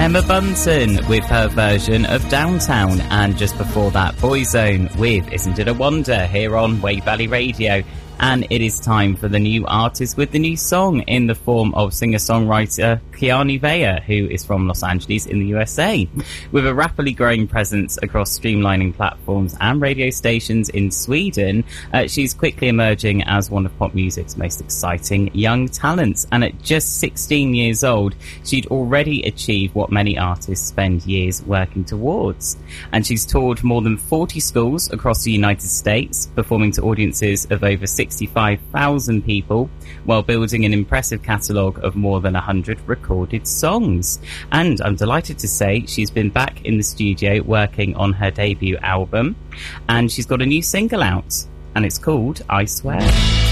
Emma Bunton with her version of Downtown, and just before that, Boyzone with Isn't It a Wonder here on Wave Valley Radio. And it is time for the new artist with the new song in the form of singer-songwriter Kiani Vea, who is from Los Angeles in the USA. With a rapidly growing presence across streamlining platforms and radio stations in Sweden, she's quickly emerging as one of pop music's most exciting young talents. And at just 16 years old, she'd already achieved what many artists spend years working towards. And she's toured more than 40 schools across the United States, performing to audiences of over 65,000 people, while building an impressive catalogue of more than 100 recorded songs. And I'm delighted to say she's been back in the studio working on her debut album, and she's got a new single out, and it's called I Swear.